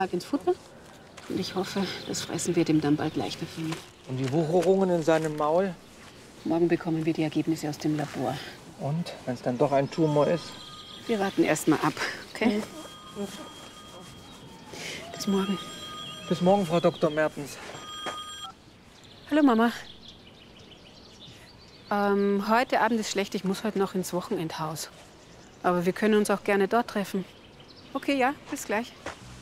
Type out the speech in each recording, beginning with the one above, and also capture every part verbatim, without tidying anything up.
ins Futter. Und ich hoffe, das Fressen wird ihm dann bald leichter fallen. Und die Wucherungen in seinem Maul? Morgen bekommen wir die Ergebnisse aus dem Labor. Und, wenn es dann doch ein Tumor ist? Wir warten erst mal ab, okay? Bis morgen. Bis morgen, Frau Doktor Mertens. Hallo, Mama. Ähm, heute Abend ist schlecht. Ich muss heute noch ins Wochenendhaus. Aber wir können uns auch gerne dort treffen. Okay, ja, bis gleich.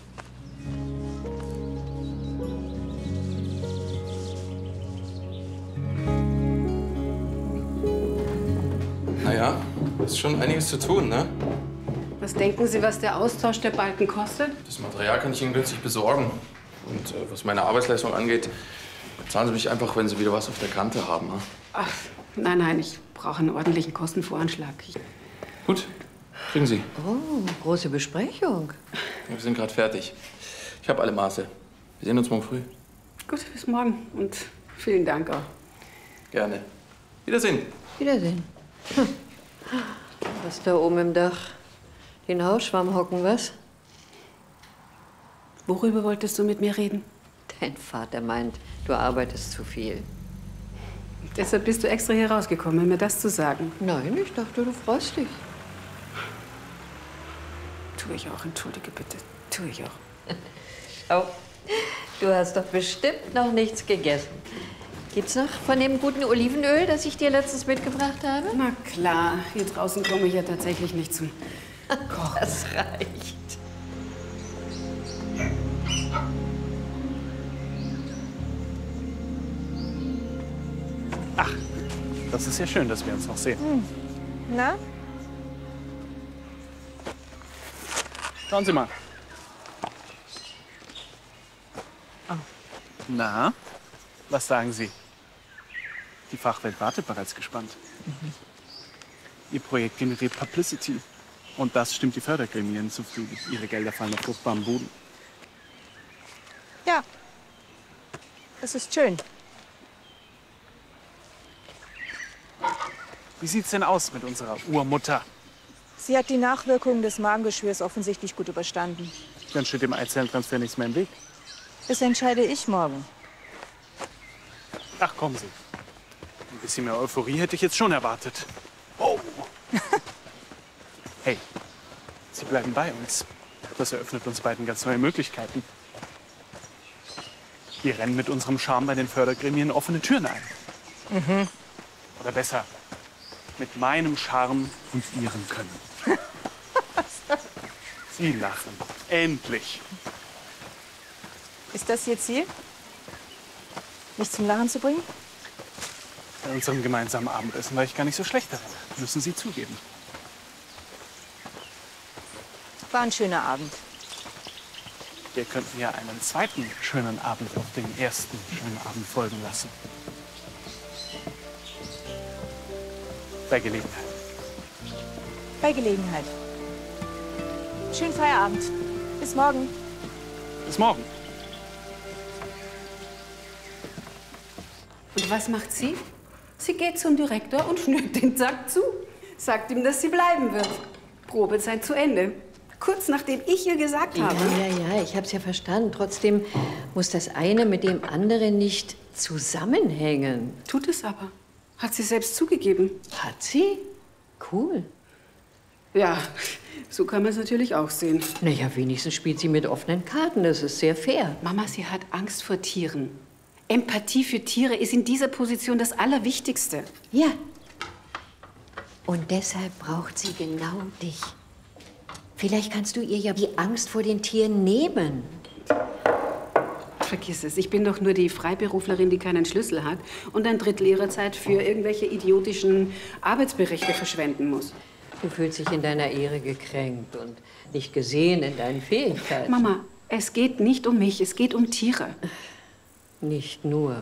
Naja, ist schon einiges zu tun, ne? Was denken Sie, was der Austausch der Balken kostet? Das Material kann ich Ihnen günstig besorgen. Und äh, was meine Arbeitsleistung angeht, zahlen Sie mich einfach, wenn Sie wieder was auf der Kante haben. Ne? Ach, nein, nein, ich brauche einen ordentlichen Kostenvoranschlag. Ich Gut, kriegen Sie. Oh, große Besprechung. Ja, wir sind gerade fertig. Ich habe alle Maße. Wir sehen uns morgen früh. Gut, bis morgen. Und vielen Dank auch. Gerne. Wiedersehen. Wiedersehen. Hm. Was da oben im Dach? Den Hausschwamm hocken, was? Worüber wolltest du mit mir reden? Dein Vater meint, du arbeitest zu viel. Deshalb bist du extra hier rausgekommen, um mir das zu sagen. Nein, ich dachte, du freust dich. Tue ich auch, entschuldige bitte. Tue ich auch. Schau, du hast doch bestimmt noch nichts gegessen. Gibt's noch von dem guten Olivenöl, das ich dir letztens mitgebracht habe? Na klar, hier draußen komme ich ja tatsächlich nicht zum Kochen. Das reicht. Ach, das ist ja schön, dass wir uns noch sehen. Hm. Na? Schauen Sie mal. Oh. Na, was sagen Sie? Die Fachwelt wartet bereits gespannt. Mhm. Ihr Projekt generiert Publicity. Und das stimmt die Fördergremien zufrieden. Ihre Gelder fallen auf fruchtbaren Boden. Ja, das ist schön. Wie sieht's denn aus mit unserer Urmutter? Sie hat die Nachwirkungen des Magengeschwürs offensichtlich gut überstanden. Dann steht dem Eizellentransfer nichts mehr im Weg. Das entscheide ich morgen. Ach, kommen Sie. Ein bisschen mehr Euphorie hätte ich jetzt schon erwartet. Oh. Hey, Sie bleiben bei uns. Das eröffnet uns beiden ganz neue Möglichkeiten. Wir rennen mit unserem Charme bei den Fördergremien offene Türen ein. Mhm. Oder besser, mit meinem Charme und Ihrem Können. Sie lachen. Endlich. Ist das Ihr Ziel? Mich zum Lachen zu bringen? Bei unserem gemeinsamen Abendessen war ich gar nicht so schlecht darin. Müssen Sie zugeben. War ein schöner Abend. Wir könnten ja einen zweiten schönen Abend auf den ersten schönen Abend folgen lassen. Bei Gelegenheit. Bei Gelegenheit. Schönen Feierabend. Bis morgen. Bis morgen. Und was macht sie? Sie geht zum Direktor und schnürt den Sack zu. Sagt ihm, dass sie bleiben wird. Probezeit zu Ende. Kurz nachdem ich ihr gesagt ja, habe. Ja, ja, ja, ich hab's ja verstanden. Trotzdem muss das eine mit dem anderen nicht zusammenhängen. Tut es aber. Hat sie selbst zugegeben. Hat sie? Cool. Ja, so kann man es natürlich auch sehen. Na ja, wenigstens spielt sie mit offenen Karten. Das ist sehr fair. Mama, sie hat Angst vor Tieren. Empathie für Tiere ist in dieser Position das Allerwichtigste. Ja. Und deshalb braucht sie genau dich. Vielleicht kannst du ihr ja die Angst vor den Tieren nehmen. Vergiss es. Ich bin doch nur die Freiberuflerin, die keinen Schlüssel hat und ein Drittel ihrer Zeit für irgendwelche idiotischen Arbeitsberichte verschwenden muss. Du fühlst dich in deiner Ehre gekränkt und nicht gesehen in deinen Fähigkeiten. Mama, es geht nicht um mich, es geht um Tiere. Nicht nur.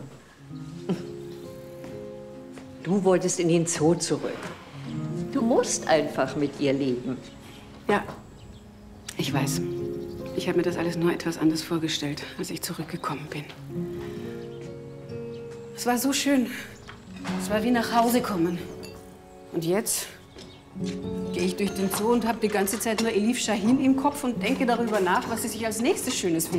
Du wolltest in den Zoo zurück. Du musst einfach mit ihr leben. Ja, ich weiß. Ich habe mir das alles nur etwas anders vorgestellt, als ich zurückgekommen bin. Es war so schön. Es war wie nach Hause kommen. Und jetzt gehe ich durch den Zoo und habe die ganze Zeit nur Elif Şahin im Kopf und denke darüber nach, was sie sich als nächstes Schönes